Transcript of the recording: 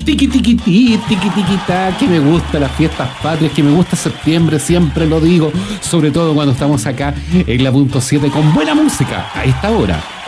tiqui que me gusta las fiestas patrias, que me gusta septiembre, siempre lo digo, sobre todo cuando estamos acá en la punto 7 con buena música a esta hora.